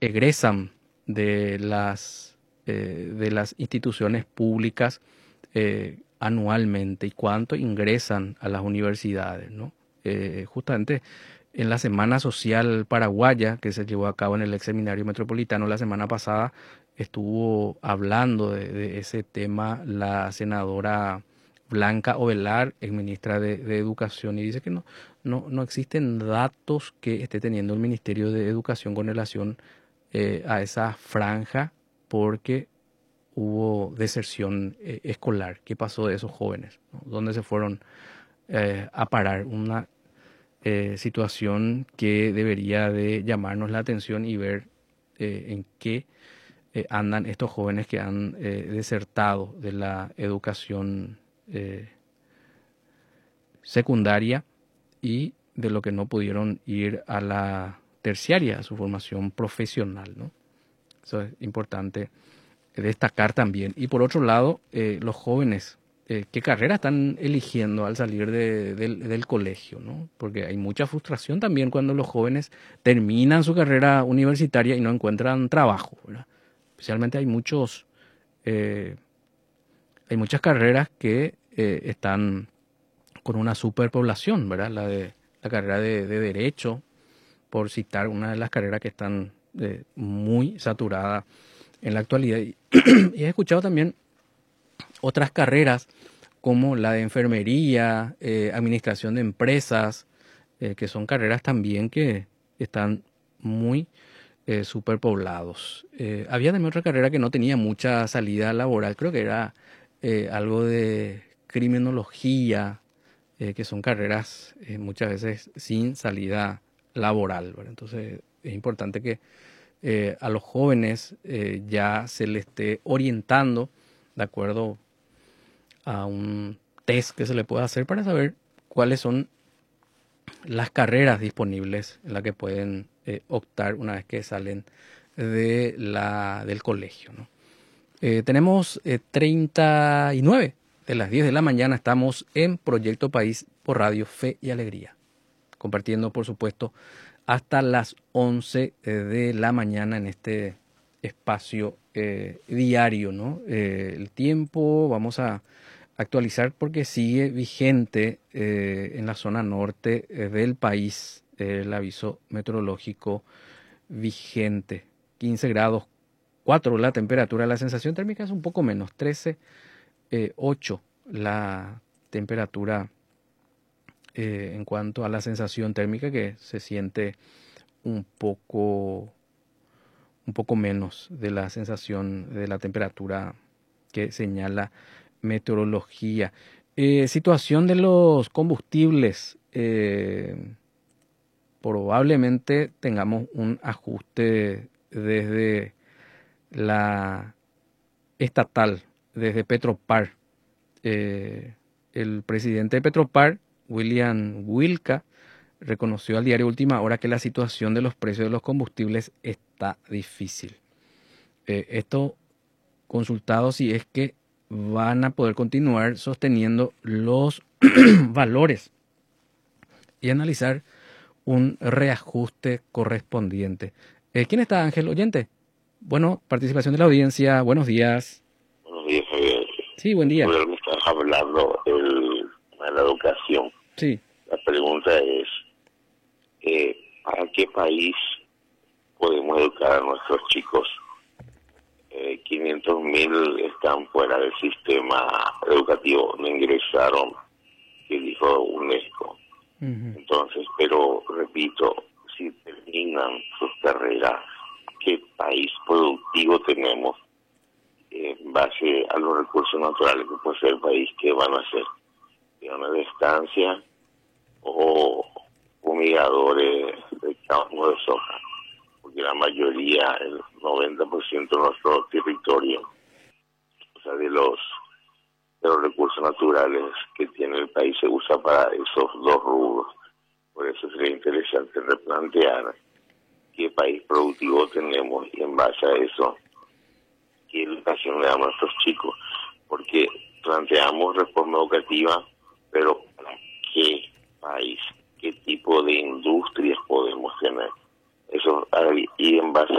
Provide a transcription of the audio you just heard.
egresan de las instituciones públicas anualmente y cuánto ingresan a las universidades, ¿no? Justamente en la Semana Social Paraguaya, que se llevó a cabo en el ex seminario metropolitano la semana pasada, estuvo hablando de ese tema la senadora Blanca Ovelar, ex ministra de Educación, y dice que no existen datos que esté teniendo el Ministerio de Educación con relación a esa franja, porque hubo deserción escolar. ¿Qué pasó de esos jóvenes? ¿No? ¿Dónde se fueron a parar? Una situación que debería de llamarnos la atención y ver en qué andan estos jóvenes que han desertado de la educación secundaria y de lo que no pudieron ir a la terciaria, a su formación profesional, ¿no? Eso es importante destacar también. Y por otro lado, los jóvenes, ¿qué carrera están eligiendo al salir del colegio, ¿no? Porque hay mucha frustración también cuando los jóvenes terminan su carrera universitaria y no encuentran trabajo, ¿verdad? Especialmente hay muchas carreras que están con una superpoblación, ¿verdad? La carrera de Derecho, por citar una de las carreras que están muy saturadas en la actualidad. Y he escuchado también otras carreras como la de enfermería, administración de empresas, que son carreras también que están muy superpoblados. Había también otra carrera que no tenía mucha salida laboral, creo que era algo de criminología, que son carreras muchas veces sin salida laboral, ¿verdad? Entonces es importante que a los jóvenes ya se les esté orientando de acuerdo a un test que se le puede hacer para saber cuáles son las carreras disponibles en las que pueden optar una vez que salen del colegio, ¿no? Tenemos 39 de las 10 de la mañana, estamos en Proyecto País por Radio Fe y Alegría, compartiendo por supuesto hasta las 11 de la mañana en este espacio diario, ¿no? El tiempo vamos a actualizar porque sigue vigente en la zona norte del país el aviso meteorológico vigente. 15 grados 4 la temperatura, la sensación térmica es un poco menos, 13,8 la temperatura en cuanto a la sensación térmica, que se siente un poco menos de la sensación de la temperatura que señala meteorología. Situación de los combustibles. Probablemente tengamos un ajuste desde la estatal, desde Petropar. El presidente de Petropar, William Wilca, reconoció al diario Última Hora que la situación de los precios de los combustibles está difícil. Esto consultado si es que van a poder continuar sosteniendo los valores y analizar un reajuste correspondiente. ¿Quién está, Ángel? ¿Oyente? Bueno, participación de la audiencia. Buenos días. Buenos días, Javier. Sí, buen día. Sobre lo que estás hablando de la educación. Sí. La pregunta es, ¿para qué país podemos educar a nuestros chicos? 500.000 están fuera del sistema educativo, no ingresaron, que dijo UNESCO. Entonces, pero repito, si terminan sus carreras, ¿qué país productivo tenemos en base a los recursos naturales que puede ser el país? ¿Qué van a hacer? ¿Peones de estancia o fumigadores de campo de soja? Porque la mayoría, el 90% de nuestro territorio, o sea, de los recursos naturales que tiene el país, se usa para esos dos rubros. Por eso sería interesante replantear qué país productivo tenemos y en base a eso, qué educación le damos a nuestros chicos. Porque planteamos reforma educativa, pero ¿para qué país? ¿Qué tipo de industrias podemos tener? Eso, y en base